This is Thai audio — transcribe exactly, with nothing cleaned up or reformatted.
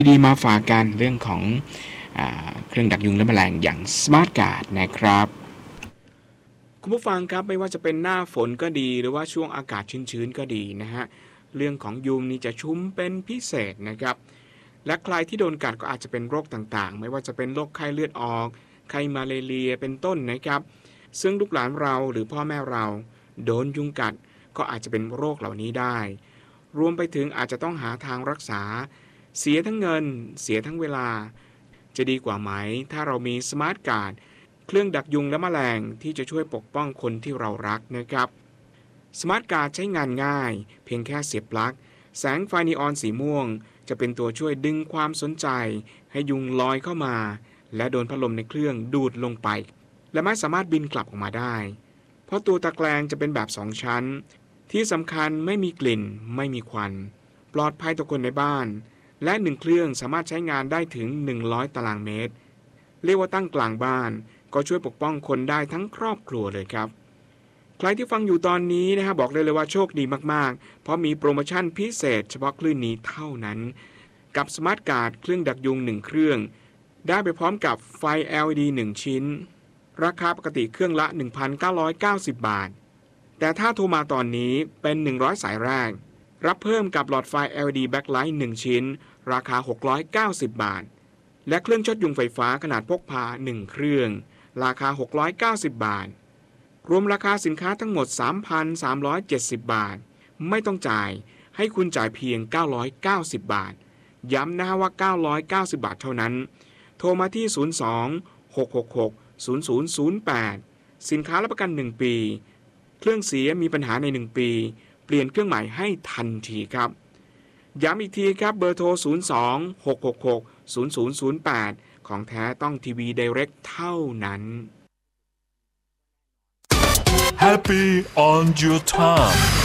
ดีมาฝากกันเรื่องของอ่าเครื่องดักยุงและแมลงอย่าง Smart Guard นะครับคุณผู้ฟังครับไม่ว่าจะเป็นหน้าฝนก็ดีหรือว่าช่วงอากาศชื้นๆก็ดีนะฮะเรื่องของยุงนี่จะชุ้มเป็นพิเศษนะครับและใครที่โดนกัดก็อาจจะเป็นโรคต่างๆไม่ว่าจะเป็นโรคไข้เลือดออกไข้มาเลเรียเป็นต้นนะครับซึ่งลูกหลานเราหรือพ่อแม่เราโดนยุงกัดก็อาจจะเป็นโรคเหล่านี้ได้รวมไปถึงอาจจะต้องหาทางรักษาเสียทั้งเงินเสียทั้งเวลาจะดีกว่าไหมถ้าเรามีสมาร์ทการ์ดเครื่องดักยุงและแมลงที่จะช่วยปกป้องคนที่เรารักนะครับสมาร์ทการ์ดใช้งานง่ายเพียงแค่เสียบปลั๊กแสงไฟนีออนสีม่วงจะเป็นตัวช่วยดึงความสนใจให้ยุงลอยเข้ามาและโดนพัดลมในเครื่องดูดลงไปและไม่สามารถบินกลับออกมาได้เพราะตัวตะแกรงจะเป็นแบบสองชั้นที่สำคัญไม่มีกลิ่นไม่มีควันปลอดภัยต่อคนในบ้านและหนึ่งเครื่องสามารถใช้งานได้ถึงหนึ่งร้อยตารางเมตรเรียกว่าตั้งกลางบ้านก็ช่วยปกป้องคนได้ทั้งครอบครัวเลยครับใครที่ฟังอยู่ตอนนี้นะฮะบอกเลยเลยว่าโชคดีมากๆเพราะมีโปรโมชั่นพิเศษเฉพาะคลื่นนี้เท่านั้นกับสมาร์ทการ์ดเครื่องดักยุงหนึ่งเครื่องได้ไปพร้อมกับไฟ แอล อี ดี หนึ่งชิ้นราคาปกติเครื่องละ หนึ่งพันเก้าร้อยเก้าสิบ บาทแต่ถ้าโทรมาตอนนี้เป็นหนึ่งร้อยสายแรกรับเพิ่มกับหลอดไฟ แอล อี ดี Backlight หนึ่งชิ้นราคาหกร้อยเก้าสิบบาทและเครื่องช็อตยุงไฟฟ้าขนาดพกพาหนึ่งเครื่องราคาหกร้อยเก้าสิบบาทรวมราคาสินค้าทั้งหมด สามพันสามร้อยเจ็ดสิบ บาทไม่ต้องจ่ายให้คุณจ่ายเพียงเก้าร้อยเก้าสิบบาทย้ำนะว่าเก้าร้อยเก้าสิบบาทเท่านั้นโทรมาที่ศูนย์ สอง หก หก หก ศูนย์ ศูนย์ ศูนย์ แปดสินค้ารับประกันหนึ่งปีเครื่องเสียมีปัญหาในหนึ่งปีเปลี่ยนเครื่องใหม่ให้ทันทีครับย้ำอีกทีครับเบอร์โทรศูนย์ สอง หก หก หก ศูนย์ ศูนย์ ศูนย์ แปดของแท้ต้องทีวีไดเรกเท่านั้น Happy on your time